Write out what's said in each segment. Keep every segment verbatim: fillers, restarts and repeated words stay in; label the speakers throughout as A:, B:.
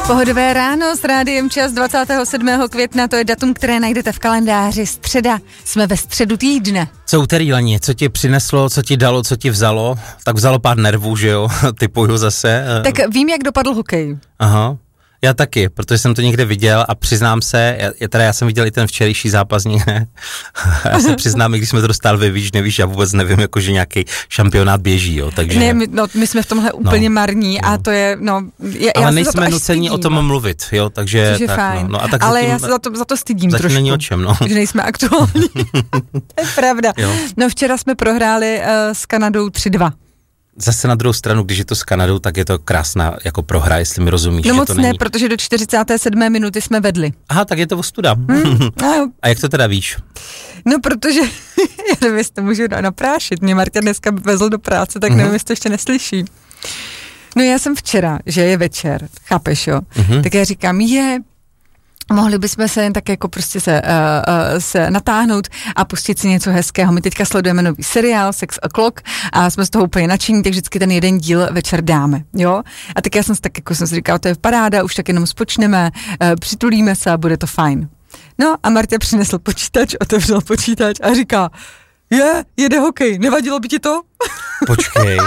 A: Pohodové ráno s Rádiem Čas dvacátého sedmého května, to je datum, které najdete v kalendáři. Středa, jsme ve středu týdne.
B: Co úterý, Leni, co ti přineslo, co ti dalo, co ti vzalo? Tak vzalo pár nervů, že jo, typuju zase.
A: Tak vím, jak dopadl hokej.
B: Aha. Já taky, protože jsem to někde viděl a přiznám se, já, teda já jsem viděl i ten včerejší zápas někde. Já se přiznám, i když jsme to dostali ve víš, nevíš, já vůbec nevím, jako že nějaký šampionát běží, jo, takže...
A: Ne, my, no, my jsme v tomhle úplně no, marní no. a to je, no... Já,
B: ale
A: já
B: nejsme nuceni o tom mluvit, jo, takže...
A: Což je
B: tak,
A: fajn,
B: no, no, a tak
A: ale
B: zatím,
A: já se za to, za to stydím
B: zatím
A: trošku.
B: Není o čem, no.
A: Že nejsme aktuální. To je pravda.
B: Jo.
A: No včera jsme prohráli uh, s Kanadou tři dva.
B: Zase na druhou stranu, když je to s Kanadou, tak je to krásná jako prohra, jestli mi rozumíš.
A: No moc
B: to
A: ne,
B: není...
A: protože do čtyřicáté sedmé minuty jsme vedli.
B: Aha, tak je to ostuda.
A: Hmm, no.
B: A jak to teda víš?
A: No protože, já nevím, jestli to můžu naprášit, mě Marta dneska vezl do práce, tak
B: mm-hmm.
A: nevím, jestli to ještě neslyší. No já jsem včera, že je večer, chápeš jo, mm-hmm. tak já říkám, je... Mohli bychom se jen tak jako prostě se, uh, uh, se natáhnout a pustit si něco hezkého. My teďka sledujeme nový seriál Sex O'Clock a jsme z toho úplně nadšení, tak vždycky ten jeden díl večer dáme, jo. A tak já jsem si tak jako jsem si říkala, to je paráda, už tak jenom spočneme, uh, přitulíme se a bude to fajn. No a Marta přinesl počítač, otevřel počítač a říká, je, jede hokej, nevadilo by ti to?
B: Počkej,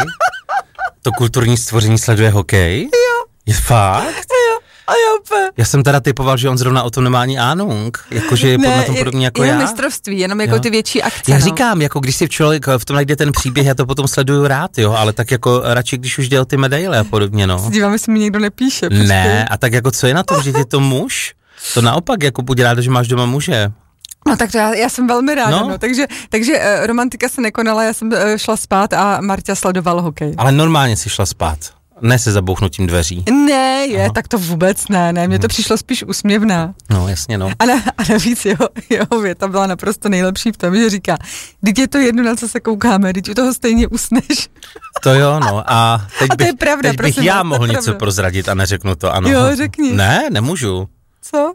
B: to kulturní stvoření sleduje hokej?
A: Jo.
B: Je fakt?
A: Jo. A já úplně.
B: Já jsem teda typoval, že on zrovna o tom nemá ani ánung, jakože je na tom podobně jako
A: jenom
B: já.
A: mistrovství, jenom jako jo. Ty větší akce.
B: Já
A: no.
B: říkám, jako když si člověk v tom najde ten příběh, já to potom sleduju rád, jo, ale tak jako radši, když už jde o ty medaile a podobně, no.
A: Dívám, jestli mi někdo nepíše. Počkej.
B: Ne, a tak jako co je na tom, že je to muž? To naopak, jako buď ráda, že máš doma muže.
A: No tak to já, já jsem velmi ráda, no. no. Takže, takže uh, romantika se nekonala, já jsem uh, šla spát a Marta sledovala hokej.
B: Ale normálně si šla spát. Ne se zabouchnutím dveří.
A: Ne, je, Aha. tak to vůbec ne, ne, mně to přišlo spíš úsměvná.
B: No, jasně, no.
A: A, na, a navíc jeho, jeho věta byla naprosto nejlepší v tom, že říká, teď je to jedno, na co se koukáme, teď u toho stejně usneš.
B: To jo, no, a teď
A: a to
B: bych,
A: je pravda,
B: teď bych
A: prosím,
B: já
A: to
B: mohl něco
A: pravda.
B: prozradit a neřeknu to, ano.
A: Jo, řekni.
B: Ne, nemůžu.
A: Co?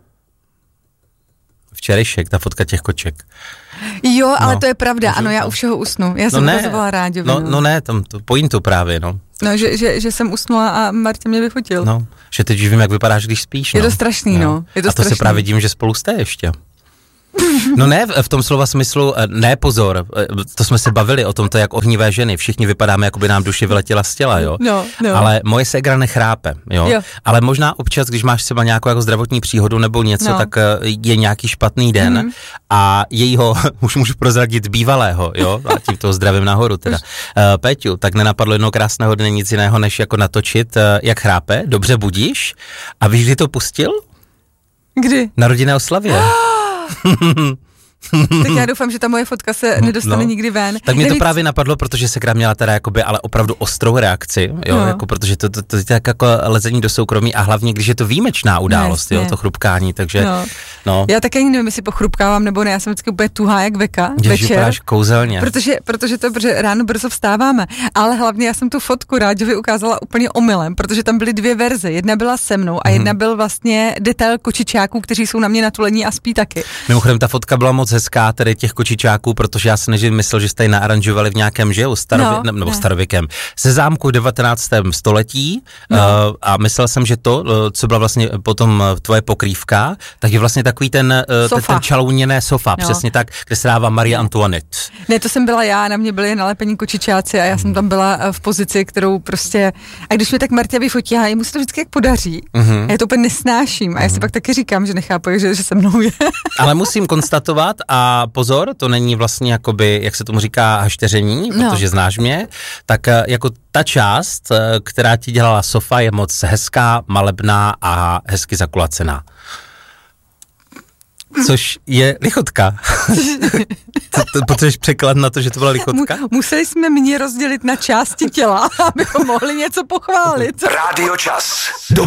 B: Včerejšek, ta fotka těch koček.
A: Jo, ale
B: no,
A: to je pravda,
B: můžu,
A: ano, já
B: no.
A: u všeho usnu, já
B: no
A: jsem
B: ne,
A: ukazovala rádiovinu.
B: No, no ne, tam to pointu právě, no.
A: No, že, že, že jsem usnula a Marta mě vyfotil.
B: No, že teď už vím, jak vypadáš, když spíš,
A: Je
B: no.
A: to strašný, no. Je to
B: a to
A: strašný.
B: se právě dím, že spolu jste ještě. No ne, v tom slova smyslu, ne pozor, to jsme se bavili o tom, to jak ohnivé ženy, všichni vypadáme, jako by nám duše vyletěla z těla, jo.
A: No, no.
B: Ale moje ségra nechrápe, jo? jo. Ale možná občas, když máš třeba nějakou jako zdravotní příhodu nebo něco, no. tak je nějaký špatný den mm-hmm. a jejího, už můžu prozradit bývalého, jo, a tím toho zdravím nahoru teda, uh, Péťu, tak nenapadlo jednoho krásného dne nic jiného, než jako natočit, uh, jak chrápe, dobře budíš, a víš, kdy to pustil?
A: Kdy?
B: Na rodinné oslavě.
A: Tak já doufám, že ta moje fotka se nedostane no. nikdy ven.
B: Tak mě
A: Nevíc...
B: to právě napadlo, protože se krám měla teda jakoby, ale opravdu ostrou reakci, jo,
A: no.
B: jako, protože to, to, to je tak jako lezení do soukromí a hlavně, když je to výjimečná událost,
A: ne,
B: jo,
A: ne.
B: to chrupkání, takže
A: no.
B: no.
A: Já taky ani nevím, jestli pochrupkávám nebo ne, já jsem vždycky úplně tuhá jak veka
B: Ježi,
A: večer.
B: kouzelně.
A: Protože, protože to, protože ráno brzo vstáváme, ale hlavně já jsem tu fotku Ráďovi ukázala úplně omylem, protože tam byly dvě verze, jedna byla se mnou a jedna mm. byl vlastně detail kočičáků, kteří jsou na mě natulení a spí taky.
B: Mimochodem ta fotka byla moc hezká, tedy těch kočičáků, protože já si než myslel, že jste ji naaranžovali v nějakém, že jo, starově, no, nebo ne. starověkem, se zámku v devatenáctém století no. uh, a myslel jsem, že to, uh, co byla vlastně potom tvoje pokrývka, tak je vlastně takový ten, uh, ten, ten čalouněné sofa, no. přesně tak, kde se dává Marie Antoinette.
A: Ne, to jsem byla já, na mě byli nalepení kočičáci a já jsem tam byla v pozici, kterou prostě, a když mě tak Marta vyfotí, a jemu se to vždycky jak podaří, mm-hmm. a já to úplně nesnáším a já si mm-hmm. pak taky říkám, že nechápu, že, že se mnou je. Ale
B: musím konstatovat a pozor, to není vlastně jakoby, jak se tomu říká, hašteření,
A: no.
B: protože znáš mě, tak jako ta část, která ti dělala sofa, je moc hezká, malebná a hezky zakulacená. Což je lichotka. Potřebuješ překlad na to, že to byla lichotka?
A: Museli jsme mě rozdělit na části těla, abychom mohli něco pochválit.
C: Rádio Čas.